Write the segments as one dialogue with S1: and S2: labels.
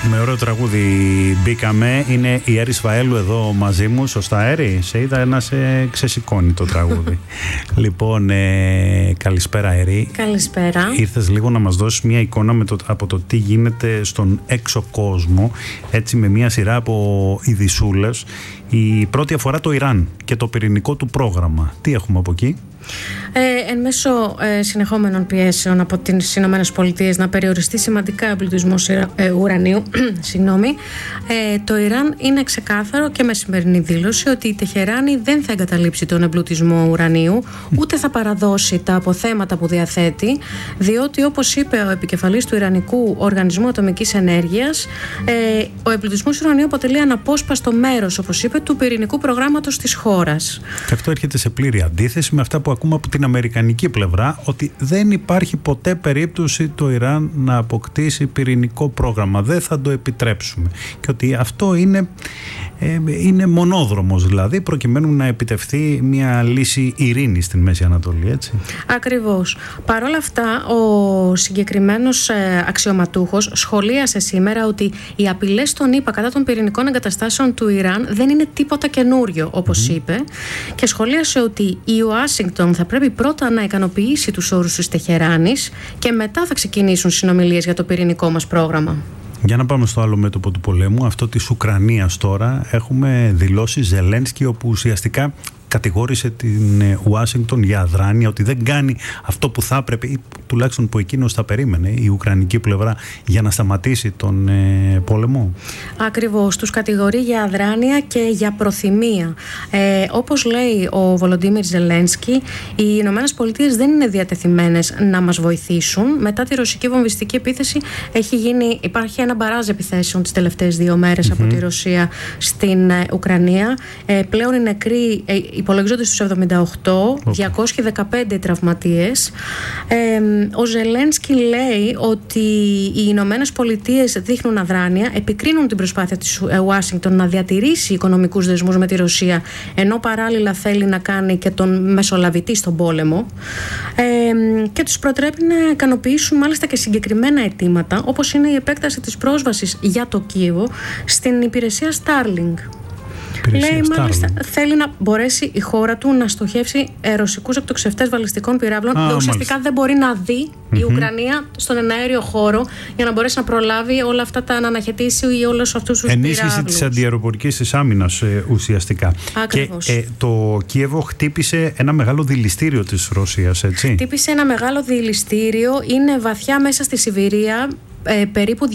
S1: Με ωραίο τραγούδι μπήκαμε. Είναι η Έρη Σφαέλου εδώ μαζί μου. Σωστά, Έρη? Σε είδα να σε ξεσηκώνει το τραγούδι. Λοιπόν, καλησπέρα, Έρη.
S2: Καλησπέρα.
S1: Ήρθες λίγο να μας δώσεις μια εικόνα από το τι γίνεται στον έξω κόσμο, έτσι, με μια σειρά από ειδησούλες. Η πρώτη αφορά το Ιράν και το πυρηνικό του πρόγραμμα. Τι έχουμε από εκεί?
S2: Εν μέσω συνεχόμενων πιέσεων από τις Ηνωμένες Πολιτείες να περιοριστεί σημαντικά ο εμπλουτισμός ουρανίου, το Ιράν είναι ξεκάθαρο και με σημερινή δήλωση ότι η Τεχεράνη δεν θα εγκαταλείψει τον εμπλουτισμό ουρανίου, ούτε θα παραδώσει τα αποθέματα που διαθέτει, διότι, όπως είπε ο επικεφαλής του Ιρανικού Οργανισμού Ατομικής Ενέργειας, ο εμπλουτισμός ουρανίου αποτελεί αναπόσπαστο μέρος, όπως είπε, του πυρηνικού προγράμματος της χώρας.
S1: Και αυτό έρχεται σε πλήρη αντίθεση με αυτά που ακούμε από την αμερικανική πλευρά, ότι δεν υπάρχει ποτέ περίπτωση το Ιράν να αποκτήσει πυρηνικό πρόγραμμα. Δεν θα το επιτρέψουμε. Και ότι αυτό είναι μονόδρομος, δηλαδή, προκειμένου να επιτευχθεί μια λύση ειρήνης στην Μέση Ανατολή, έτσι.
S2: Ακριβώς. Παρ' όλα αυτά, ο συγκεκριμένος αξιωματούχος σχολίασε σήμερα ότι οι απειλές των ΗΠΑ κατά των πυρηνικών εγκαταστάσεων του Ιράν δεν είναι τίποτα καινούριο, όπως είπε, και σχολίασε ότι η Ουάσιγκτον θα πρέπει πρώτα να ικανοποιήσει τους όρους της Τεχεράνης και μετά θα ξεκινήσουν συνομιλίες για το πυρηνικό μας πρόγραμμα.
S1: Για να πάμε στο άλλο μέτωπο του πολέμου, αυτό της Ουκρανίας τώρα. Έχουμε δηλώσει Ζελένσκι, όπου ουσιαστικά κατηγόρησε την Ουάσιγκτον για αδράνεια, ότι δεν κάνει αυτό που θα έπρεπε, ή τουλάχιστον που εκείνος θα περίμενε η ουκρανική πλευρά, για να σταματήσει τον πόλεμο.
S2: Ακριβώς, τους κατηγορεί για αδράνεια και για προθυμία. Όπως λέει ο Βολοντίμιρ Ζελένσκι, οι Ηνωμένες Πολιτείες δεν είναι διατεθειμένες να μας βοηθήσουν. Μετά τη ρωσική βομβιστική επίθεση υπάρχει ένα μπαράζ επιθέσεων τις τελευταίες 2 μέρες από τη Ρωσία στην Ουκρανία. Πλέον οι νεκροί υπολογίζονται στους 78, 215 τραυματίες. Ο Ζελένσκι λέει ότι οι Ηνωμένες Πολιτείες δείχνουν αδράνεια, επικρίνουν την προσπάθεια της Ουάσιγκτον να διατηρήσει οικονομικούς δεσμούς με τη Ρωσία, ενώ παράλληλα θέλει να κάνει και τον μεσολαβητή στον πόλεμο, και τους προτρέπει να ικανοποιήσουν μάλιστα και συγκεκριμένα αιτήματα, όπως είναι η επέκταση της πρόσβασης για το Κίεβο στην υπηρεσία Starlink. Λέει μάλιστα θέλει να μπορέσει η χώρα του να στοχεύσει ρωσικούς εκτοξευτές βαλιστικών πυράβλων. Ουσιαστικά δεν μπορεί να δει η Ουκρανία στον εναέριο χώρο για να μπορέσει να προλάβει όλα αυτά τα, να αναχαιτήσει ή όλους αυτούς τους πυράβλους.
S1: Ενίσχυση της αντιαεροπορικής της άμυνας ουσιαστικά.
S2: Ακριβώς.
S1: Και το Κίεβο χτύπησε ένα μεγάλο δηληστήριο της Ρωσίας, έτσι.
S2: Χτύπησε ένα μεγάλο δηληστήριο, είναι βαθιά μέσα στη Σιβηρία. Περίπου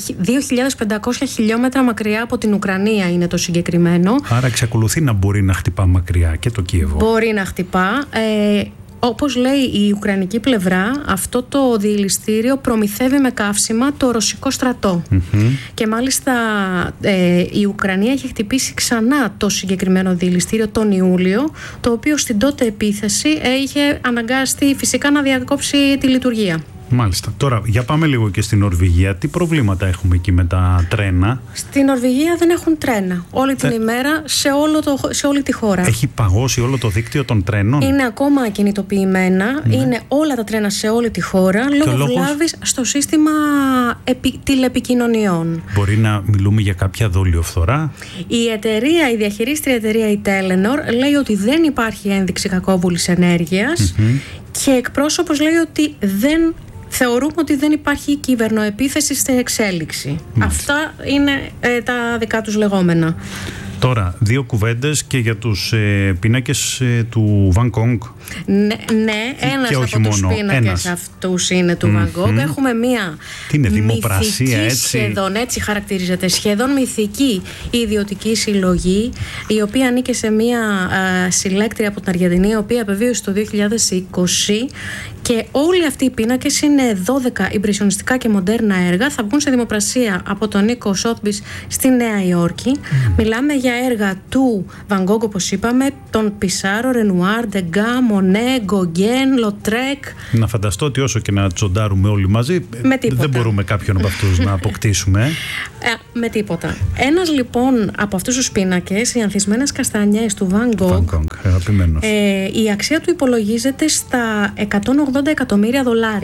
S2: 2.500 χιλιόμετρα μακριά από την Ουκρανία είναι το συγκεκριμένο.
S1: Άρα εξακολουθεί να μπορεί να χτυπά μακριά και το Κίεβο.
S2: Μπορεί να χτυπά. Όπως λέει η ουκρανική πλευρά, αυτό το δηληστήριο προμηθεύει με καύσιμα το ρωσικό στρατό. Και μάλιστα η Ουκρανία έχει χτυπήσει ξανά το συγκεκριμένο δηληστήριο τον Ιούλιο, το οποίο στην τότε επίθεση είχε αναγκάσει φυσικά να διακόψει τη λειτουργία.
S1: Μάλιστα. Τώρα, για πάμε λίγο και στην Νορβηγία. Τι προβλήματα έχουμε εκεί με τα τρένα?
S2: Στην Νορβηγία δεν έχουν τρένα όλη την ημέρα σε όλη τη χώρα.
S1: Έχει παγώσει όλο το δίκτυο των τρένων.
S2: Είναι ακόμα ακινητοποιημένα. Ναι. Είναι όλα τα τρένα σε όλη τη χώρα λόγω βλάβης στο σύστημα τηλεπικοινωνιών. Μπορεί να μιλούμε για κάποια δολιοφθορά? Η διαχειρίστρια εταιρεία η Telenor λέει ότι δεν υπάρχει ένδειξη κακόβουλης ενέργειας και εκπρόσωπος λέει ότι θεωρούμε ότι δεν υπάρχει κυβερνοεπίθεση στην εξέλιξη. Αυτά είναι τα δικά τους λεγόμενα.
S1: Τώρα, 2 κουβέντες και για τους πίνακες του Βαν Γκόγκ.
S2: Ναι, ένας από τους πίνακες αυτούς είναι του Βαν Γκόγκ. Έχουμε μία
S1: δημοπρασία,
S2: μυθική, σχεδόν έτσι χαρακτηρίζεται, σχεδόν μυθική ιδιωτική συλλογή, η οποία ανήκε σε μία συλλέκτρια από την Αργεντινή, η οποία απεβίωσε το 2020. Και όλοι αυτοί οι πίνακες είναι 12 ιμπρεσιονιστικά και μοντέρνα έργα. Θα βγουν σε δημοπρασία από τον Νίκο Σότμπις στη Νέα Υόρκη. Μιλάμε για έργα του Βαν Γκόγκ, όπως είπαμε, τον Πισάρο, Ρενουάρ, Ντεγκά, Μονέ, Γκογκέν, Λοτρέκ. Να φανταστώ ότι όσο και να τσοντάρουμε όλοι μαζί, δεν μπορούμε κάποιον από αυτούς να αποκτήσουμε. Με τίποτα. Ένας λοιπόν από αυτούς τους πίνακες, οι ανθισμένες καστανιές του Βαν Γκόγκ, η αξία του υπολογίζεται στα $180 εκατομμύρια.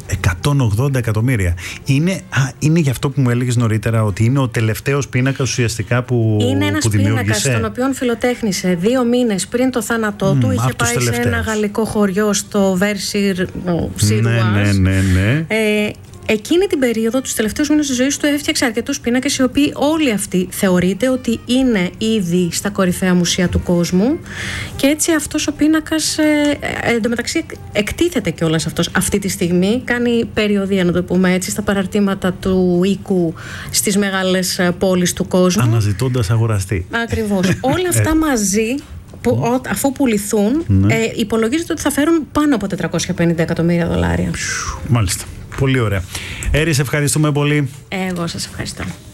S1: 180 εκατομμύρια. Είναι γι' αυτό που μου έλεγες νωρίτερα, ότι είναι ο τελευταίος πίνακας ουσιαστικά που δημιούργησε.
S2: Είναι ένας πίνακας τον οποίο φιλοτέχνησε 2 μήνες πριν το θάνατό του. Είχε πάει σε ένα γαλλικό χωριό στο Versailles. Ναι. Εκείνη την περίοδο, τους τελευταίους μήνες της ζωής του, έφτιαξε αρκετούς πίνακες, οι οποίοι όλοι αυτοί θεωρείται ότι είναι ήδη στα κορυφαία μουσεία του κόσμου. Και έτσι αυτός ο πίνακας εντωμεταξύ εκτίθεται κιόλας αυτός αυτή τη στιγμή. Κάνει περιοδεία, να το πούμε έτσι, στα παραρτήματα του οίκου στις μεγάλες πόλεις του κόσμου.
S1: Αναζητώντας αγοραστή.
S2: Ακριβώς. Όλα αυτά μαζί, αφού πουληθούν, υπολογίζεται ότι θα φέρουν πάνω από $450 εκατομμύρια.
S1: Μάλιστα. Πολύ ωραία. Έρη, σε ευχαριστούμε πολύ.
S2: Εγώ σας ευχαριστώ.